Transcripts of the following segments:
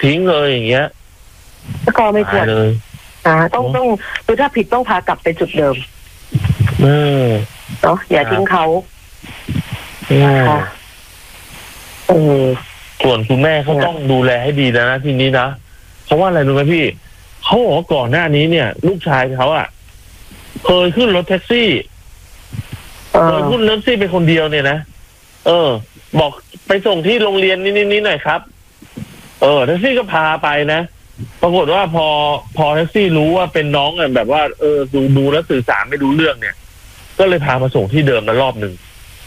ทิ้งเลยอย่างเงี้ยก็ไม่ควรเลยต้องคือถ้าผิดต้องพากลับไปจุดเดิมเนาะอย่าทิ้งเขาส่วนคุณแม่เขาต้องดูแลให้ดีนะทีนี้นะเพราะว่าอะไรรู้ไหมพี่เขาบอกก่อนหน้านี้เนี่ยลูกชายเขาเคยขึ้นรถแท็กซี่ขึ้นรถแท็กซี่เป็นคนเดียวเนี่ยนะบอกไปส่งที่โรงเรียนนี้หน่อยครับแท็กซี่ก็พาไปนะปรากฏว่าพอแท็กซี่รู้ว่าเป็นน้องแบบว่าดูแล้วสื่อสารไม่รู้เรื่องเนี่ยก็เลยพามาส่งที่เดิมมารอบหนึ่ง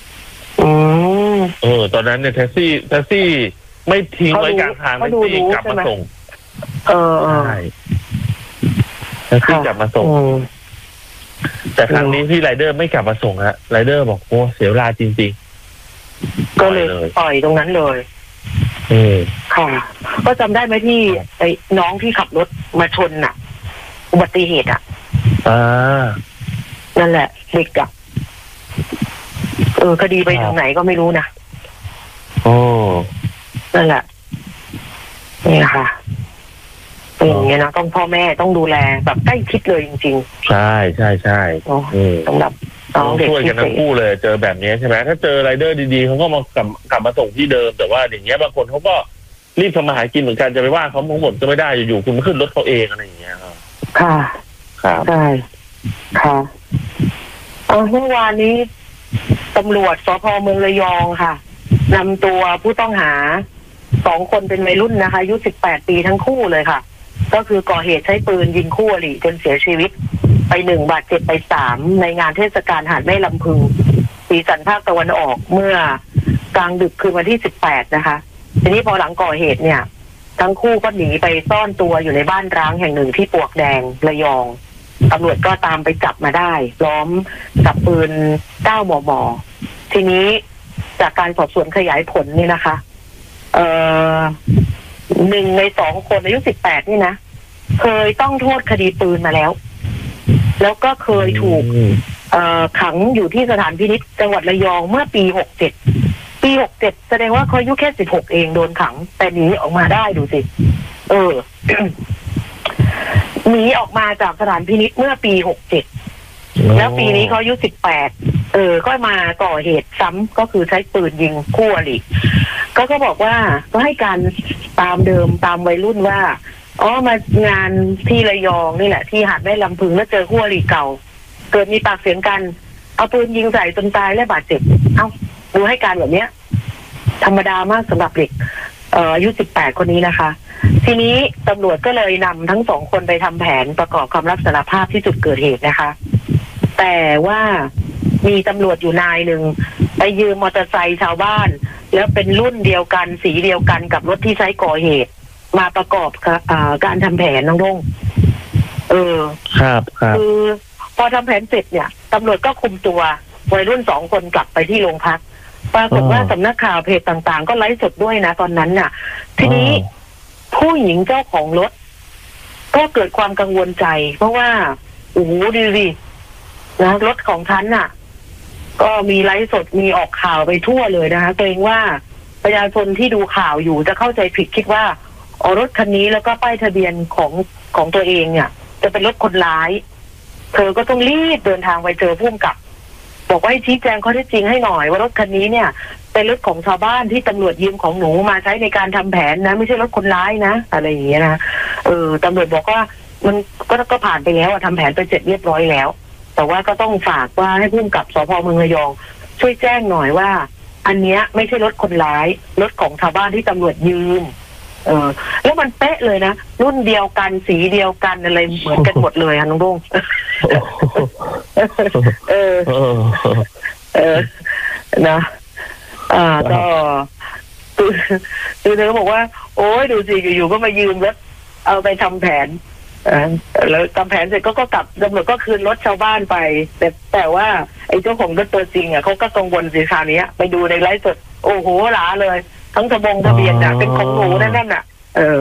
ตอนนั้นเนี่ยแท็กซี่ไม่ทิ้งไว้กลางทางแท็กซี่กลับมาส่งใช่แท็กซี่กลับมาส่งแต่ครั้งนี้พี่ไรเดอร์ไม่กลับมาส่งฮะไรเดอร์บอกโอ้เสียเวลาจริงๆก็เลยปล่อยตรงนั้นเลยค่ะก็จำได้ไหมที่ไอ้น้องที่ขับรถมาชนน่ะอุบัติเหตุนั่นแหละเด็กคดีไปทางไหนก็ไม่รู้นะนั่นแหละนี่ค่ะเป็นอย่างเงี้ยนะต้องพ่อแม่ต้องดูแลแบบใกล้ชิดเลยจริงๆใช่สำหรับน้องเด็กช่วยกันทั้งคู่เลยเจอแบบนี้ใช่ไหมถ้าเจอไรเดอร์ดีๆเขาก็มากลับมาส่งที่เดิมแต่ว่าอย่างเงี้ยบางคนเขาก็รีบทำมาหากินเหมือนกันจะไปว่าเขาทั้งหมดก็ไม่ได้อยู่ๆคุณมาขึ้นรถเขาเองอะไรอย่างเงี้ยค่ะใช่ค่ะเมื่อวานนี้ตำรวจสภ.เมืองระยองค่ะนำตัวผู้ต้องหา2 คนเป็นวัยรุ่นนะคะอายุ18 ปีทั้งคู่เลยค่ะก็คือก่อเหตุใช้ปืนยิงคู่อริจนเสียชีวิตไป1 บาดเจ็บไป3ในงานเทศกาลหาดแม่ลำพึงสีสันภาคตะวันออกเมื่อกลางดึกคืนวันที่18นะคะทีนี้พอหลังก่อเหตุเนี่ยทั้งคู่ก็หนีไปซ่อนตัวอยู่ในบ้านร้างแห่งหนึ่งที่ปลวกแดงระยองตำรวจก็ตามไปจับมาได้พร้อมกับปืน9 มม.ทีนี้จากการสอบสวนขยายผลนี่นะคะ1 ใน 2 คนอายุ18นี่นะเคยต้องโทษคดีปืนมาแล้วก็เคยถูกขังอยู่ที่สถานพินิจจังหวัดระยองเมื่อปี67แสดงว่าเขาอายุแค่16เองโดนขังแต่หนีออกมาได้ดูสิหนีออกมาจากสถานพินิจเมื่อปี67แล้วปีนี้เขาอายุ18ก็มาก่อเหตุซ้ำก็คือใช้ปืนยิงคู่อริก็บอกว่าก็ให้การตามเดิมตามวัยรุ่นว่ามางานที่ระยองนี่แหละที่หาดแม่ลำพึงแล้วเจอคู่อริเก่าเกิดมีปากเสียงกันเอาปืนยิงใส่จนตายและบาดเจ็บดูให้การแบบเนี้ยธรรมดามากสำหรับเด็กอายุ18คนนี้นะคะทีนี้ตำรวจก็เลยนำทั้ง2 คนไปทำแผนประกอบคำรับสารภาพที่จุดเกิดเหตุนะคะแต่ว่ามีตำรวจอยู่นายหนึ่งไปยืมมอเตอร์ไซค์ชาวบ้านแล้วเป็นรุ่นเดียวกันสีเดียวกันกับรถที่ใช้ก่อเหตุมาประกอบการทำแผนน้องรุ่งครับคือพอทำแผนเสร็จเนี่ยตำรวจก็คุมตัววัยรุ่น2 คนกลับไปที่โรงพักปรากฏว่าสำนักข่าวเพจต่างๆก็ไลฟ์สดด้วยนะตอนนั้นน่ะทีนี้ผู้หญิงเจ้าของรถก็เกิดความกังวลใจเพราะว่าโอ้โหดีนะรถของฉันน่ะก็มีไลฟ์สดมีออกข่าวไปทั่วเลยนะคะเกรงว่าประชาชนที่ดูข่าวอยู่จะเข้าใจผิดคิดว่ารถคันนี้แล้วก็ป้ายทะเบียนของตัวเองเนี่ยจะเป็นรถคนร้ายเธอก็ต้องรีบเดินทางไปเจอผู้กำกับบอกว่าให้ชี้แจงข้อเท็จจริงให้หน่อยว่ารถคันนี้เนี่ยเป็นรถของชาวบ้านที่ตำรวจยืมของหนูมาใช้ในการทำแผนนะไม่ใช่รถคนร้ายนะอะไรอย่างเงี้ยนะตำรวจบอกว่ามันก็ผ่านไปแล้วทำแผนไปเสร็จเรียบร้อยแล้วแต่ว่าก็ต้องฝากว่าให้ผู้กำกับสภ.เมืองระยองช่วยแจ้งหน่อยว่าอันเนี้ยไม่ใช่รถคนร้ายรถของชาวบ้านที่ตำรวจยืมแล้วมันเป๊ะเลยนะรุ่นเดียวกันสีเดียวกันอะไรเหมือนกันหมดเลยน้องรุ่งนะก็คือเธอบอกว่าโอ้ยดูสิอยู่ๆก็มายืมรถเอาไปทำแผนแล้วทำแผนเสร็จก็กลับตำรวจก็คืนรถชาวบ้านไปแต่ว่าไอ้เจ้าของรถตัวจริงเขาก็กังวลสิคราวนี้ไปดูในไลฟ์สดโอ้โหหลาเลยทั้งทะเบียนน่ะเป็นของหนูนั่นน่ะ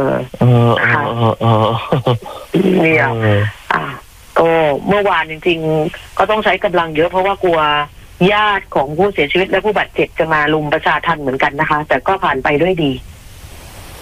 เนี่ยก็เมื่อวานจริงๆก็ต้องใช้กำลังเยอะเพราะว่ากลัวญาติของผู้เสียชีวิตและผู้บาดเจ็บจะมารุมประชาทัณฑ์เหมือนกันนะคะแต่ก็ผ่านไปด้วยดี